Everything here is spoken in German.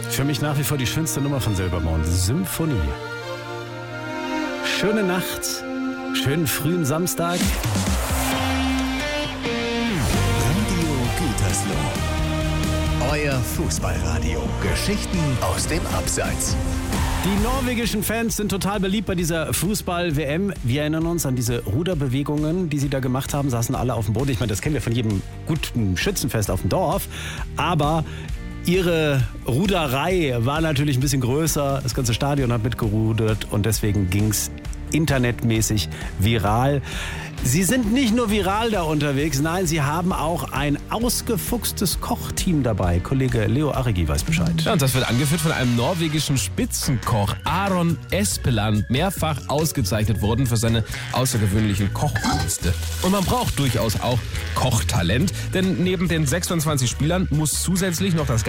Für mich nach wie vor die schönste Nummer von Silbermond, Symphonie. Schöne Nacht, schönen frühen Samstag. Radio Gütersloh. Euer Fußballradio. Geschichten aus dem Abseits. Die norwegischen Fans sind total beliebt bei dieser Fußball-WM. Wir erinnern uns an diese Ruderbewegungen, die sie da gemacht haben, saßen alle auf dem Boden. Ich meine, das kennen wir von jedem guten Schützenfest auf dem Dorf. Aber ihre Ruderei war natürlich ein bisschen größer. Das ganze Stadion hat mitgerudert und deswegen ging es internetmäßig viral. Sie sind nicht nur viral da unterwegs, nein, sie haben auch ein ausgefuchstes Kochteam dabei. Kollege Leo Arrigi weiß Bescheid. Ja, und das wird angeführt von einem norwegischen Spitzenkoch, Aron Espeland, mehrfach ausgezeichnet worden für seine außergewöhnlichen Kochkünste. Und man braucht durchaus auch Kochtalent, denn neben den 26 Spielern muss zusätzlich noch das